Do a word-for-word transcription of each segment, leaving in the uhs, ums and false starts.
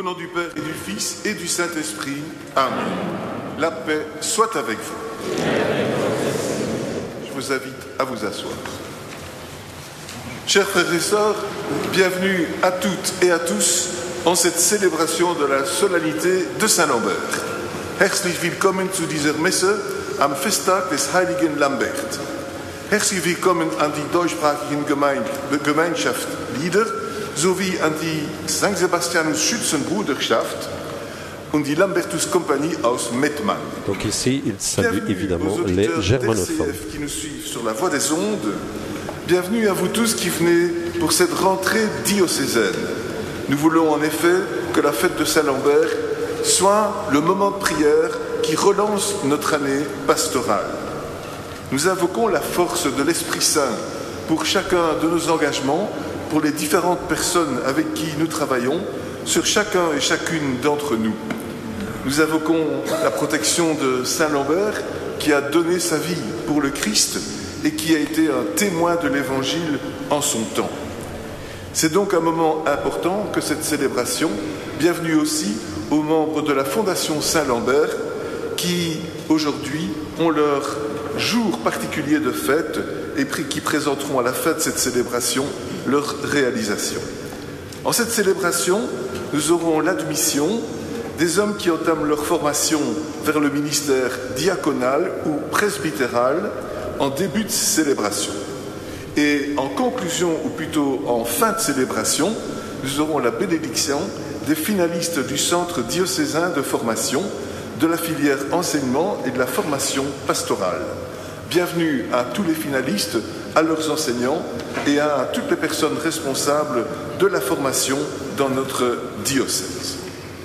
nom du Père et du Fils et du Saint-Esprit. Amen. La paix soit avec vous. Je vous invite à vous asseoir. Chers frères et sœurs, bienvenue à toutes et à tous en cette célébration de la solennité de Saint-Lambert. Herzlich willkommen zu dieser Messe am Festtag des heiligen Lambert. Herzlich willkommen an die deutschsprachigen Gemeinde, Gemeinschaft Lieder sowie an die Sankt Sebastianus Schützenbruderschaft und die Lambertus Compagnie aus Mettmann. Donc ici, il salue évidemment les germanophones. Qui nous suivent sur la voie des ondes. Bienvenue à vous tous qui venez pour cette rentrée diocésaine. Nous voulons en effet que la fête de Saint-Lambert soit le moment de prière qui relance notre année pastorale. Nous invoquons la force de l'Esprit Saint pour chacun de nos engagements, pour les différentes personnes avec qui nous travaillons, sur chacun et chacune d'entre nous. Nous invoquons la protection de Saint-Lambert qui a donné sa vie pour le Christ et qui a été un témoin de l'Évangile en son temps. C'est donc un moment important que cette célébration. Bienvenue aussi aux membres de la Fondation Saint-Lambert qui, aujourd'hui, ont leur jour particulier de fête et qui présenteront à la fin de cette célébration leur réalisation. En cette célébration, nous aurons l'admission des hommes qui entament leur formation vers le ministère diaconal ou presbytéral en début de célébration. Et en conclusion, ou plutôt en fin de célébration, nous aurons la bénédiction des finalistes du Centre diocésain de formation de la filière enseignement et de la formation pastorale. Bienvenue à tous les finalistes, à leurs enseignants et à toutes les personnes responsables de la formation dans notre diocèse.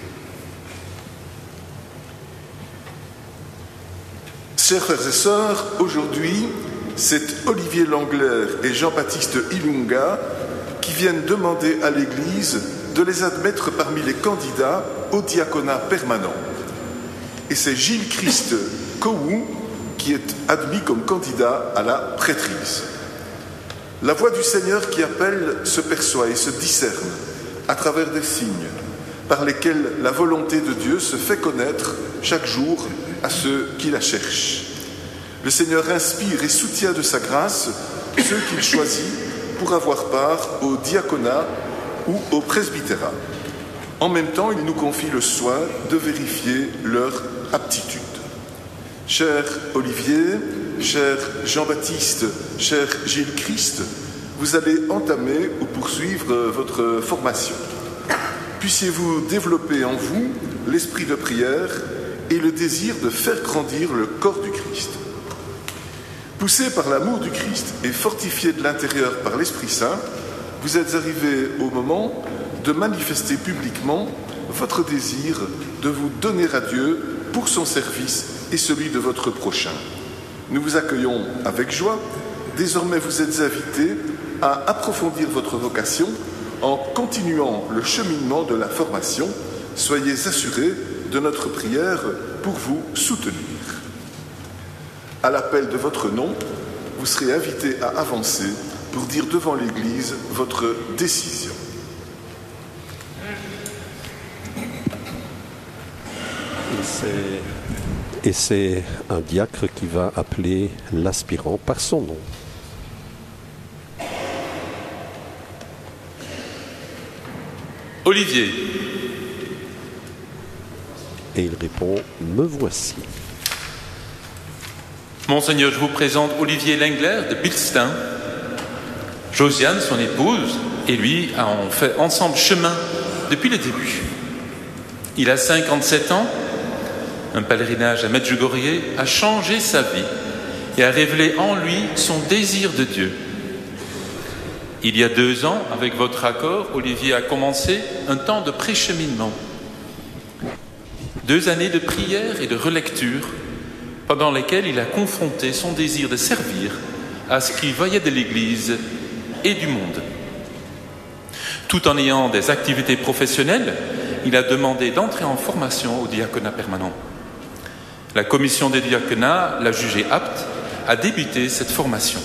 Chers frères et sœurs, aujourd'hui, c'est Olivier Langler et Jean-Baptiste Ilunga qui viennent demander à l'Église de les admettre parmi les candidats au diaconat permanent. Et c'est Gilles Christ Kowou qui est admis comme candidat à la prêtrise. La voix du Seigneur qui appelle se perçoit et se discerne à travers des signes par lesquels la volonté de Dieu se fait connaître chaque jour à ceux qui la cherchent. Le Seigneur inspire et soutient de sa grâce ceux qu'il choisit pour avoir part au diaconat ou au presbytérat. En même temps, il nous confie le soin de vérifier leur aptitude. Cher Olivier, cher Jean-Baptiste, cher Gilles Christ, vous allez entamer ou poursuivre votre formation. Puissiez-vous développer en vous l'esprit de prière et le désir de faire grandir le corps du Christ. Poussé par l'amour du Christ et fortifié de l'intérieur par l'Esprit Saint, vous êtes arrivé au moment de manifester publiquement votre désir de vous donner à Dieu pour son service et celui de votre prochain. Nous vous accueillons avec joie. Désormais, vous êtes invités à approfondir votre vocation en continuant le cheminement de la formation. Soyez assurés de notre prière pour vous soutenir. À l'appel de votre nom, vous serez invités à avancer pour dire devant l'Église votre décision. Et c'est un diacre qui va appeler l'aspirant par son nom. Olivier. Et il répond, me voici. Monseigneur, je vous présente Olivier Lengler de Bilstein. Josiane, son épouse, et lui ont fait ensemble chemin depuis le début. Il a cinquante-sept ans. Un pèlerinage à Medjugorje a changé sa vie et a révélé en lui son désir de Dieu. Il y a deux ans, avec votre accord, Olivier a commencé un temps de précheminement. Deux années de prière et de relecture, pendant lesquelles il a confronté son désir de servir à ce qu'il voyait de l'Église et du monde. Tout en ayant des activités professionnelles, il a demandé d'entrer en formation au diaconat permanent. La commission des diaconats l'a jugé apte à débuter cette formation.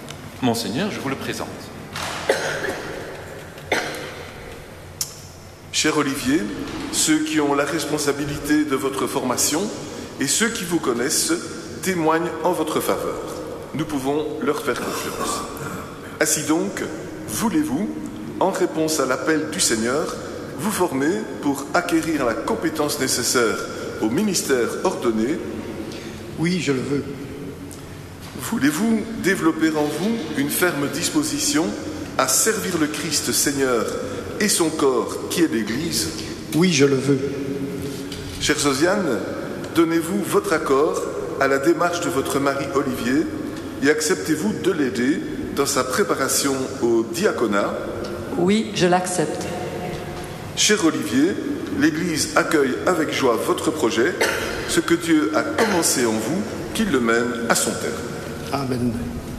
Monseigneur, je vous le présente. Cher Olivier, ceux qui ont la responsabilité de votre formation et ceux qui vous connaissent témoignent en votre faveur. Nous pouvons leur faire confiance. Ainsi donc, voulez-vous, en réponse à l'appel du Seigneur, vous former pour acquérir la compétence nécessaire au ministère ordonné? Oui, je le veux. Voulez-vous développer en vous une ferme disposition à servir le Christ Seigneur et son corps qui est l'Église? Oui, je le veux. Chère Josiane, donnez-vous votre accord à la démarche de votre mari Olivier et acceptez-vous de l'aider dans sa préparation au diaconat? Oui, je l'accepte. Cher Olivier, l'Église accueille avec joie votre projet, ce que Dieu a commencé en vous, qu'il le mène à son terme. Amen.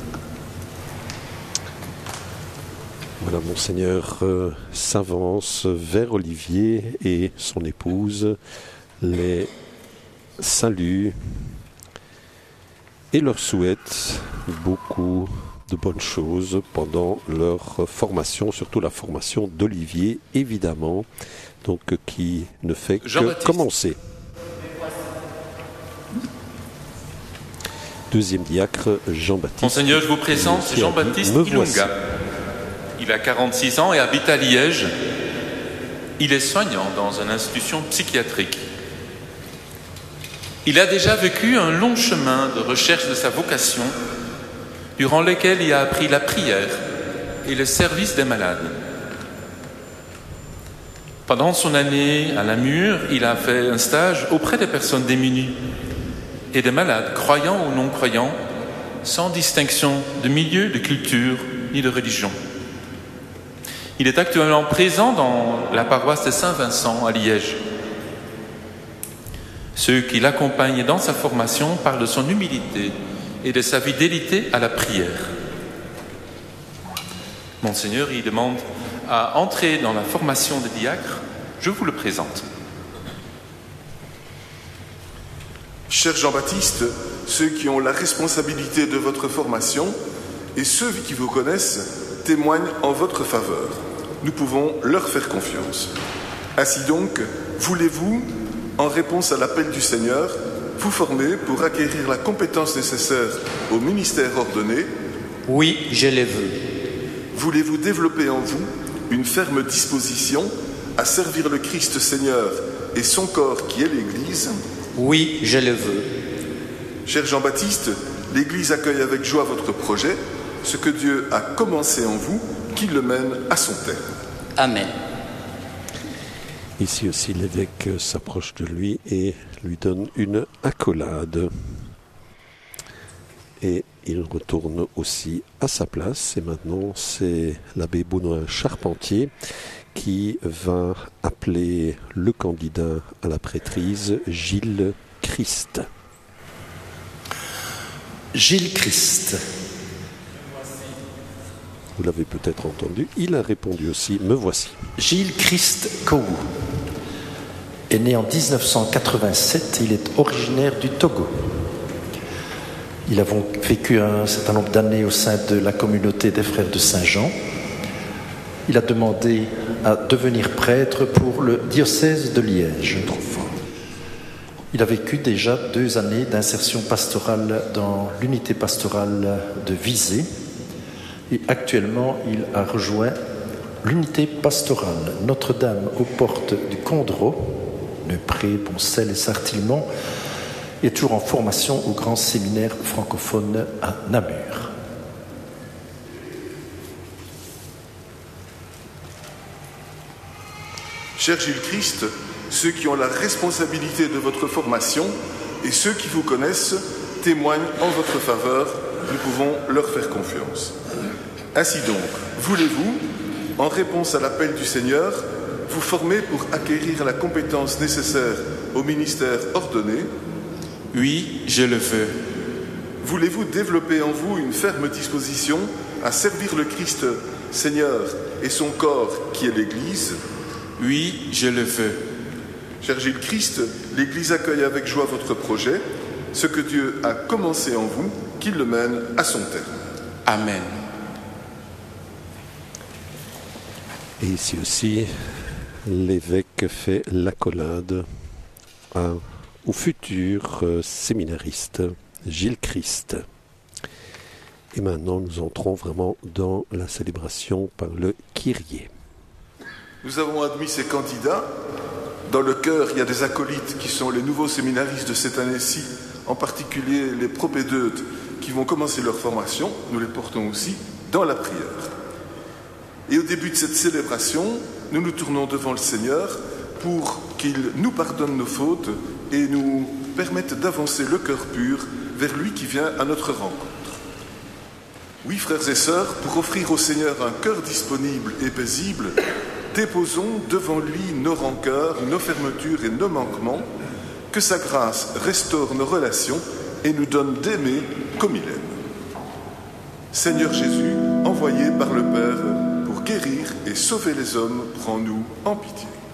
Voilà, Monseigneur euh, s'avance vers Olivier et son épouse, les salue et leur souhaite beaucoup de bonnes choses pendant leur formation, surtout la formation d'Olivier, évidemment, donc qui ne fait que commencer. Deuxième diacre, Jean-Baptiste. Monseigneur, je vous présente Jean-Baptiste Ilunga. Il a quarante-six ans et habite à Liège. Il est soignant dans une institution psychiatrique. Il a déjà vécu un long chemin de recherche de sa vocation, durant lequel il a appris la prière et le service des malades. Pendant son année à Namur, il a fait un stage auprès des personnes démunies et des malades, croyants ou non croyants, sans distinction de milieu, de culture ni de religion. Il est actuellement présent dans la paroisse de Saint-Vincent à Liège. Ceux qui l'accompagnent dans sa formation parlent de son humilité et de sa fidélité à la prière. Monseigneur, il demande à entrer dans la formation de diacre. Je vous le présente. Cher Jean-Baptiste, ceux qui ont la responsabilité de votre formation et ceux qui vous connaissent témoignent en votre faveur. Nous pouvons leur faire confiance. Ainsi donc, voulez-vous, en réponse à l'appel du Seigneur, vous former pour acquérir la compétence nécessaire au ministère ordonné? Oui, je le veux. Voulez-vous développer en vous une ferme disposition à servir le Christ Seigneur et son corps qui est l'Église? Oui, je le veux. Cher Jean-Baptiste, l'Église accueille avec joie votre projet, ce que Dieu a commencé en vous, qu'il le mène à son terme. Amen. Ici aussi, l'évêque s'approche de lui et lui donne une accolade. Et il retourne aussi à sa place. Et maintenant, c'est l'abbé Benoît Charpentier qui va appeler le candidat à la prêtrise, Gilles Christ. Gilles Christ. Vous l'avez peut-être entendu, il a répondu aussi, me voici. Gilles Christ Kowu est né en dix-neuf cent quatre-vingt-sept, il est originaire du Togo. Il a vécu un certain nombre d'années au sein de la communauté des Frères de Saint-Jean. Il a demandé à devenir prêtre pour le diocèse de Liège. Il a vécu déjà deux années d'insertion pastorale dans l'unité pastorale de Visé. Et actuellement, il a rejoint l'unité pastorale Notre-Dame aux portes du Condreau, Neupré, Boncel et Sartillemont, et toujours en formation au grand séminaire francophone à Namur. Cher Gilles Christ, ceux qui ont la responsabilité de votre formation et ceux qui vous connaissent témoignent en votre faveur. Nous pouvons leur faire confiance. Ainsi donc, voulez-vous, en réponse à l'appel du Seigneur, vous former pour acquérir la compétence nécessaire au ministère ordonné? Oui, je le veux. Voulez-vous développer en vous une ferme disposition à servir le Christ Seigneur et son corps qui est l'Église? Oui, je le veux. Cher Gilles Christ, l'Église accueille avec joie votre projet, ce que Dieu a commencé en vous, qu'il le mène à son terme. Amen. Et ici aussi, l'évêque fait l'accolade à, au futur euh, séminariste Gilles Christ. Et maintenant, nous entrons vraiment dans la célébration par le Kyrie. Nous avons admis ces candidats. Dans le chœur, il y a des acolytes qui sont les nouveaux séminaristes de cette année-ci, en particulier les propédeutes qui vont commencer leur formation. Nous les portons aussi dans la prière. Et au début de cette célébration, nous nous tournons devant le Seigneur pour qu'il nous pardonne nos fautes et nous permette d'avancer le cœur pur vers lui qui vient à notre rencontre. Oui, frères et sœurs, pour offrir au Seigneur un cœur disponible et paisible, déposons devant lui nos rancœurs, nos fermetures et nos manquements, que sa grâce restaure nos relations et nous donne d'aimer comme il aime. Seigneur Jésus, envoyé par le Père pour guérir et sauver les hommes, prends-nous en pitié.